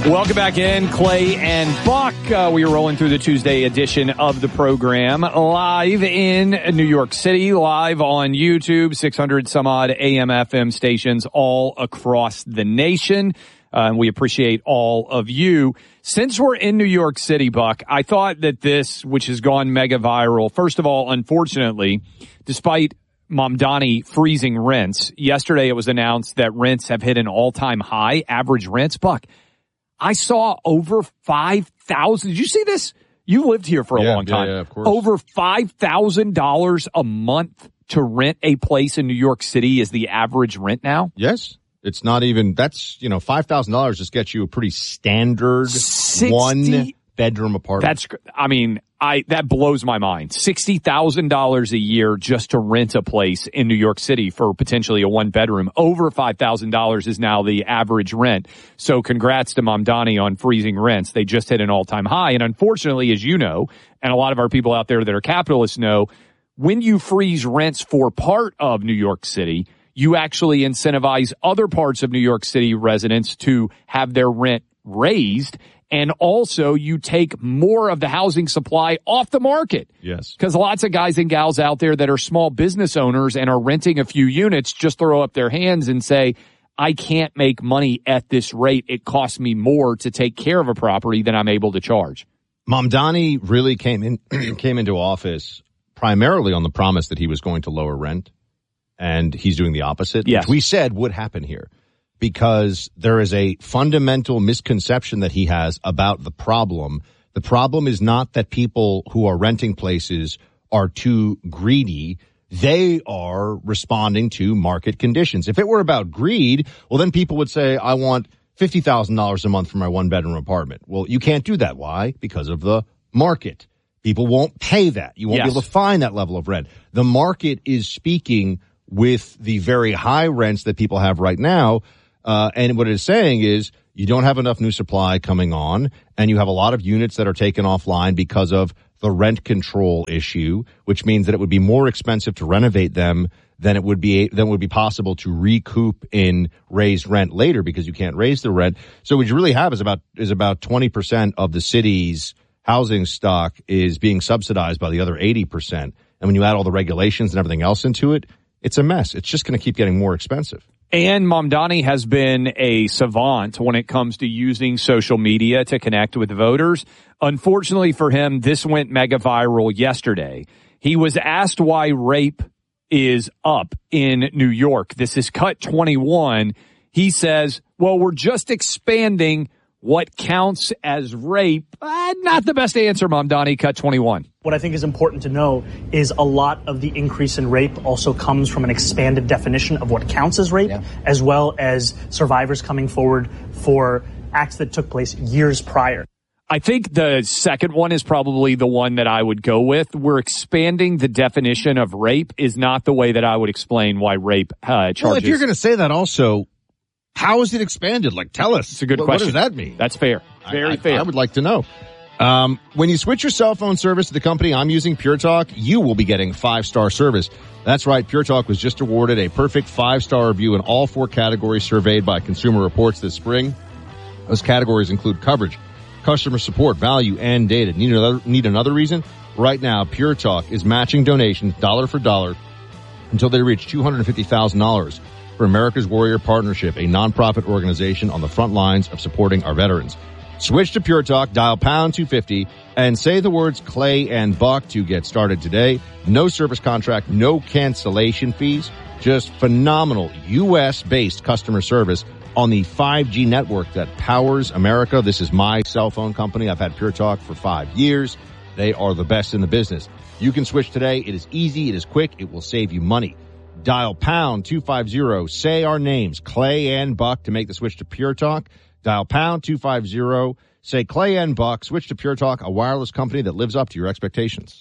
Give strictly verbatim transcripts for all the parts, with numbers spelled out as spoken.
Welcome back in, Clay and Buck. Uh, we are rolling through the Tuesday edition of the program, live in New York City, live on YouTube, six hundred some odd A M F M stations all across the nation. Uh, and we appreciate all of you. Since we're in New York City, Buck, I thought that this, which has gone mega viral, first of all, unfortunately, despite Mamdani freezing rents, yesterday it was announced that rents have hit an all-time high, average rents, Buck. I saw over five thousand. Did you see this? You lived here for a yeah, long time. Yeah, yeah, of course. Over five thousand dollars a month to rent a place in New York City is the average rent now? Yes. It's not even, that's, you know, five thousand dollars just gets you a pretty standard sixty one bedroom apartment. That's, I mean, I, that blows my mind. sixty thousand dollars a year just to rent a place in New York City for potentially a one bedroom. Over five thousand dollars is now the average rent. So congrats to Mamdani on freezing rents. They just hit an all time high. And unfortunately, as you know, and a lot of our people out there that are capitalists know, when you freeze rents for part of New York City, you actually incentivize other parts of New York City residents to have their rent raised. And also, you take more of the housing supply off the market. Yes. Because lots of guys and gals out there that are small business owners and are renting a few units just throw up their hands and say, I can't make money at this rate. It costs me more to take care of a property than I'm able to charge. Mamdani really came in, came into office primarily on the promise that he was going to lower rent. And he's doing the opposite, yes. which we said would happen here. Because there is a fundamental misconception that he has about the problem. The problem is not that people who are renting places are too greedy. They are responding to market conditions. If it were about greed, well, then people would say, I want fifty thousand dollars a month for my one-bedroom apartment. Well, you can't do that. Why? Because of the market. People won't pay that. You won't yes. be able to find that level of rent. The market is speaking with the very high rents that people have right now. Uh, and what it is saying is you don't have enough new supply coming on, and you have a lot of units that are taken offline because of the rent control issue, which means that it would be more expensive to renovate them than it would be than would be possible to recoup in raised rent later because you can't raise the rent. So what you really have is about is about twenty percent of the city's housing stock is being subsidized by the other eighty percent. And when you add all the regulations and everything else into it, it's a mess. It's just going to keep getting more expensive. And Mamdani has been a savant when it comes to using social media to connect with voters. Unfortunately for him, this went mega viral yesterday. He was asked why rape is up in New York. This is Cut twenty-one. He says, well, we're just expanding what counts as rape. Uh, not the best answer, Mamdani. Cut twenty-one. What I think is important to know is a lot of the increase in rape also comes from an expanded definition of what counts as rape, yeah. as well as survivors coming forward for acts that took place years prior. I think the second one is probably the one that I would go with. We're expanding the definition of rape is not the way that I would explain why rape uh, charges. Well, if you're going to say that also, how is it expanded? Like, tell us. It's a good what, question. What does that mean? That's fair. Very I, I, fair. I would like to know. Um, when you switch your cell phone service to the company I'm using, Pure Talk, you will be getting five-star service. That's right. Pure Talk was just awarded a perfect five-star review in all four categories surveyed by Consumer Reports this spring. Those categories include coverage, customer support, value, and data. Need another, need another reason? Right now, Pure Talk is matching donations dollar for dollar until they reach two hundred fifty thousand dollars for America's Warrior Partnership, a nonprofit organization on the front lines of supporting our veterans. Switch to Pure Talk, dial pound two fifty, and say the words Clay and Buck to get started today. No service contract, no cancellation fees, just phenomenal U S-based customer service on the five G network that powers America. This is my cell phone company. I've had Pure Talk for five years. They are the best in the business. You can switch today. It is easy. It is quick. It will save you money. Dial pound two fifty, say our names, Clay and Buck, to make the switch to Pure Talk. Dial pound two fifty, say Clay and Buck, switch to Pure Talk, a wireless company that lives up to your expectations.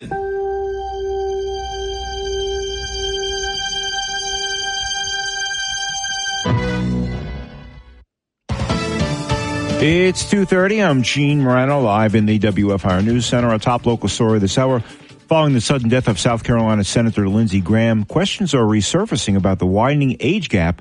It's two thirty. I'm Gene Moreno, live in the W F R News Center. Our top local story this hour. Following the sudden death of South Carolina Senator Lindsey Graham, questions are resurfacing about the widening age gap between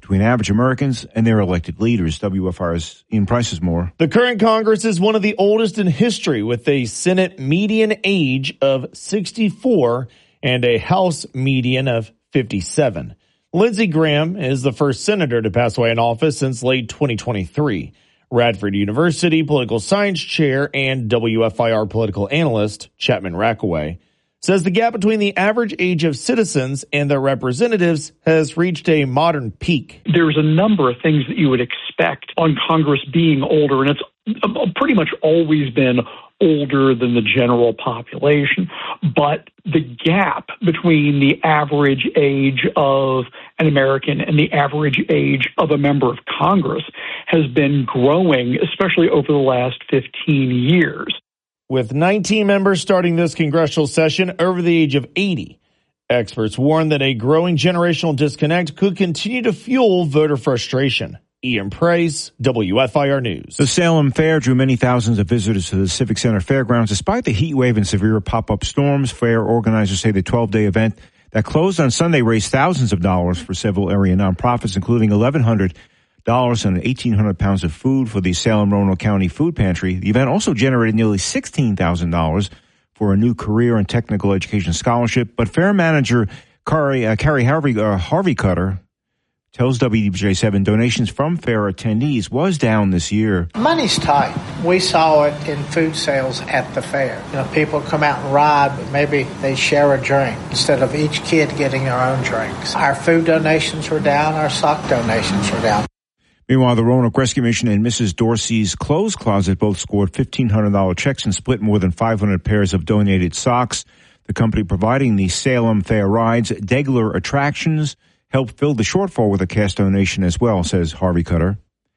between average Americans and their elected leaders. W F R's Ian Price has more. The current Congress is one of the oldest in history, with a Senate median age of sixty-four and a House median of fifty-seven. Lindsey Graham is the first senator to pass away in office since late twenty twenty-three. Radford University political science chair and W F I R political analyst Chapman Rackaway says the gap between the average age of citizens and their representatives has reached a modern peak. There's a number of things that you would expect on Congress being older, and it's pretty much always been older than the general population. But the gap between the average age of an American and the average age of a member of Congress has been growing, especially over the last fifteen years. With nineteen members starting this congressional session over the age of eighty, experts warn that a growing generational disconnect could continue to fuel voter frustration. Ian Price, W F I R News. The Salem Fair drew many thousands of visitors to the Civic Center Fairgrounds. Despite the heat wave and severe pop-up storms, fair organizers say the twelve-day event that closed on Sunday raised thousands of dollars for several area nonprofits, including eleven hundred dollars and eighteen hundred pounds of food for the Salem-Roanoke County Food Pantry. The event also generated nearly sixteen thousand dollars for a new career and technical education scholarship. But fair manager Carrie, uh, Carrie Harvey, uh, Harvey Cutter tells W D B J seven donations from fair attendees was down this year. Money's tight. We saw it in food sales at the fair. You know, people come out and ride, but maybe they share a drink instead of each kid getting their own drinks. Our food donations were down. Our sock donations were down. Meanwhile, the Roanoke Rescue Mission and Missus Dorsey's Clothes Closet both scored fifteen hundred dollars checks and split more than five hundred pairs of donated socks. The company providing the Salem Fair rides, Degler Attractions, helped fill the shortfall with a cash donation as well, says Harvey Cutter.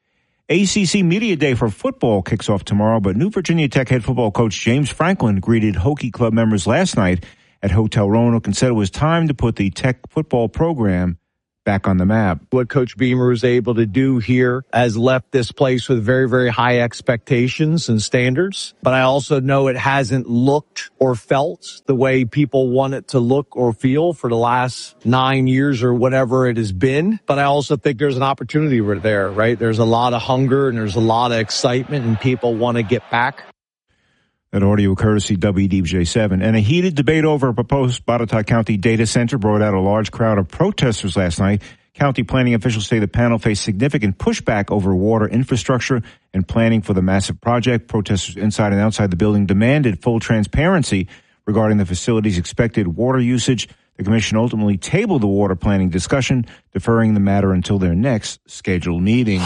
A C C Media Day for football kicks off tomorrow, but new Virginia Tech head football coach James Franklin greeted Hokie Club members last night at Hotel Roanoke and said it was time to put the Tech football program back on the map. What Coach Beamer was able to do here has left this place with very, very high expectations and standards. But I also know it hasn't looked or felt the way people want it to look or feel for the last nine years or whatever it has been. But I also think there's an opportunity there, right? There's a lot of hunger and there's a lot of excitement and people want to get back. That audio courtesy W D B J seven. And a heated debate over a proposed Botetourt County data center brought out a large crowd of protesters last night. County planning officials say the panel faced significant pushback over water infrastructure and planning for the massive project. Protesters inside and outside the building demanded full transparency regarding the facility's expected water usage. The commission ultimately tabled the water planning discussion, deferring the matter until their next scheduled meeting.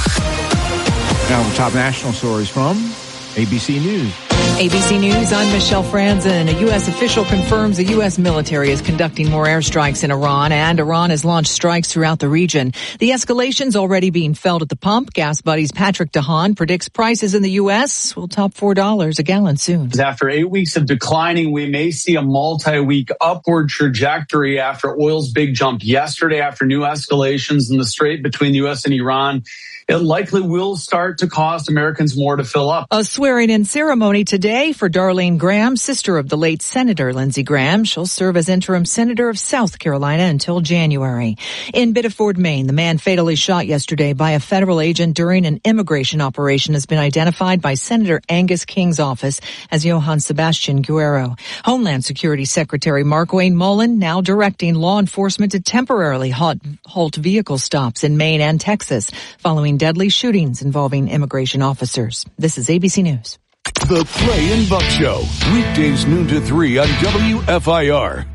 Now the top national stories from A B C News. A B C News, I'm Michelle Franzen. A U S official confirms the U S military is conducting more airstrikes in Iran, and Iran has launched strikes throughout the region. The escalation's already being felt at the pump. Gas Buddy's Patrick DeHaan predicts prices in the U S will top four dollars a gallon soon. After eight weeks of declining, we may see a multi-week upward trajectory after oil's big jump yesterday after new escalations in the strait between the U S and Iran. It likely will start to cost Americans more to fill up. A swearing-in ceremony today for Darlene Graham, sister of the late Senator Lindsey Graham. She'll serve as interim senator of South Carolina until January. In Biddeford, Maine, the man fatally shot yesterday by a federal agent during an immigration operation has been identified by Senator Angus King's office as Johann Sebastian Guerrero. Homeland Security Secretary Mark Wayne Mullen now directing law enforcement to temporarily halt, halt vehicle stops in Maine and Texas following deadly shootings involving immigration officers. This is A B C News. The Clay and Buck Show, weekdays noon to three on W F I R.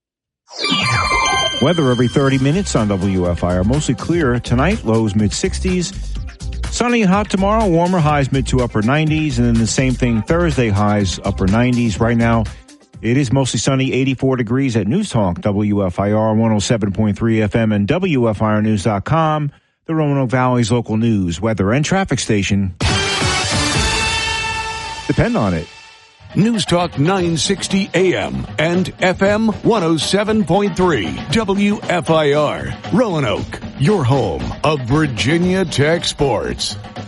Weather every thirty minutes on W F I R. Mostly clear tonight, lows mid sixties. Sunny and hot tomorrow, warmer highs mid to upper nineties. And then the same thing Thursday, highs upper nineties. Right now, it is mostly sunny, eighty-four degrees at News Talk, W F I R one oh seven point three F M and W F I R news dot com. The Roanoke Valley's local news, weather, and traffic station. Depend on it. News Talk nine sixty A M and F M one oh seven point three W F I R. Roanoke, your home of Virginia Tech sports.